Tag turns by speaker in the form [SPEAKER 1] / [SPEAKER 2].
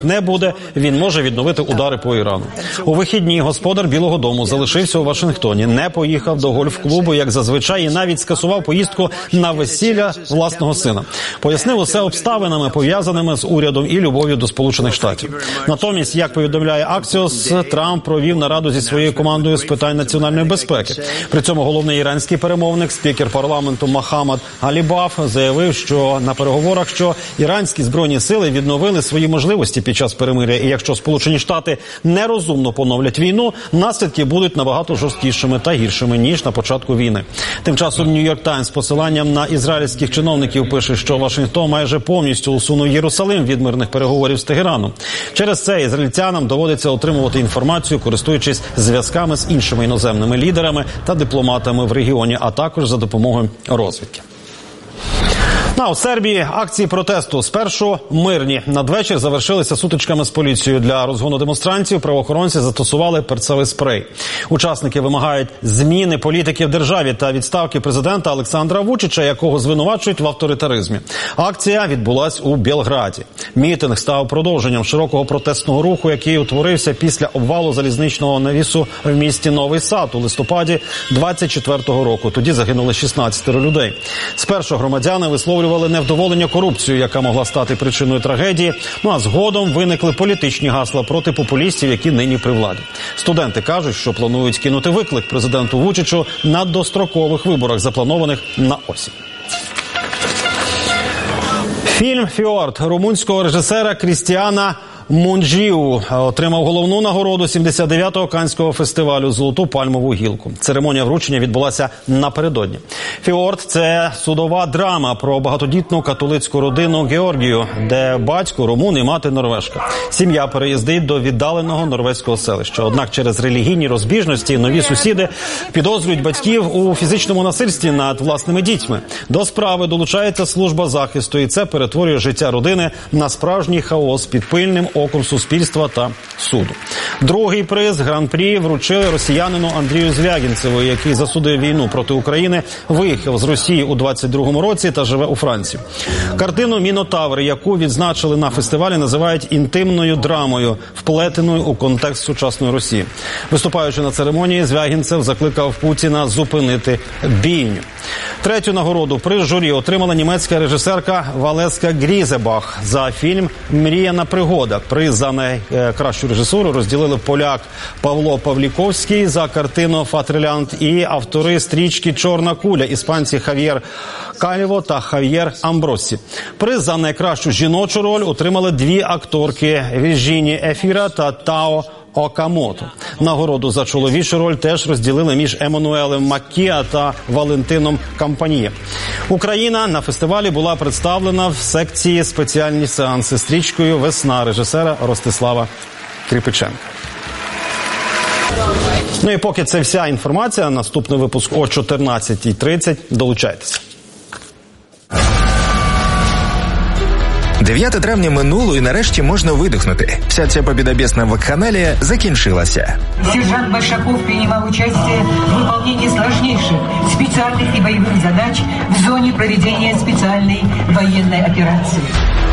[SPEAKER 1] не буде, він може відновити удари по Ірану. У вихідні господар Білого дому залишився у Вашингтоні, не поїхав до гольф-клубу, як зазвичай, і навіть скасував поїздку на весілля власного сина. Пояснив усе обставинами, пов'язаними з урядом і любов'ю до Сполучених Штатів. Натомість, як повідомляє Axios, Трамп провів нараду зі своєю командою з питань національної безпеки. При цьому головний іранський перемовник, спікер парламенту Мохаммад Галібаф, заявив, що на переговорах, що іранські збройні сили відновили свої можливості під час перемир'я, і якщо Сполучені Штати нерозумно поновлять війну, наслідки будуть набагато жорсткішими та гіршими, ніж на початку війни. Тим часом Нью-Йорк Таймс з посиланням на ізраїльських чиновників пише, що Вашингтон майже повністю усунув Єрусалим від мирних переговорів з Тегераном. Через це ізраїльтянам доводиться отримувати інформацію, користуючись зв'язками з іншими іноземними лідерами та дипломатами в регіоні, а також за допомогою розвідки. У Сербії акції протесту спершу мирні. Надвечір завершилися сутичками з поліцією. Для розгону демонстрантів правоохоронці застосували перцевий спрей. Учасники вимагають зміни політики в державі та відставки президента Олександра Вучича, якого звинувачують в авторитаризмі. Акція відбулась у Белграді. Мітинг став продовженням широкого протестного руху, який утворився після обвалу залізничного навісу в місті Новий Сад у листопаді 24-го року. Тоді загинули 16 людей. Спершу громадяни висловлювали невдоволення корупцією, яка могла стати причиною трагедії, а згодом виникли політичні гасла проти популістів, які нині при владі. Студенти кажуть, що планують кинути виклик президенту Вучичу на дострокових виборах, запланованих на осінь. Фільм «Фьорд» румунського режисера Крістіана Мунджіу отримав головну нагороду 79-го Каннського фестивалю «Золоту пальмову гілку». Церемонія вручення відбулася напередодні. «Фьорд» – це судова драма про багатодітну католицьку родину Георгію, де батько румун і мати норвежка. Сім'я переїздить до віддаленого норвезького селища. Однак через релігійні розбіжності нові сусіди підозрюють батьків у фізичному насильстві над власними дітьми. До справи долучається служба захисту, і це перетворює життя родини на справжній хаос під пильним оком суспільства та суду. Другий приз гран-прі вручили росіянину Андрію Звягінцеву, який засудив війну проти України, виїхав з Росії у 22-му році та живе у Франції. Картину «Мінотавр», яку відзначили на фестивалі, називають інтимною драмою, вплетеною у контекст сучасної Росії. Виступаючи на церемонії, Звягінцев закликав Путіна зупинити бійню. Третю нагороду приз журі отримала німецька режисерка Валеска Грізебах за фільм «Мріяна пригода». Приз за найкращу режисуру розділили поляк Павло Павліковський за картину «Фатерлянд» і автори стрічки «Чорна куля» іспанці Хав'єр Кальво та Хав'єр Амбросі. Приз за найкращу жіночу роль отримали дві акторки Вірджіні Ефіра та Тао Окамото. Нагороду за чоловічу роль теж розділили між Еммануелем Маккіа та Валентином Кампаніє. Україна на фестивалі була представлена в секції «Спеціальні сеанси» стрічкою «Весна» режисера Ростислава Кріпиченка. І поки це вся інформація, наступний випуск о 14:30. Долучайтеся.
[SPEAKER 2] 9 травня минуло і нарешті можна видихнути. Вся ця побідобєсна вакханалія закінчилася.
[SPEAKER 3] Сержант Большаков принимал участие в выполнении сложнейших специальных и боевых задач в зоне проведения специальной военной операции.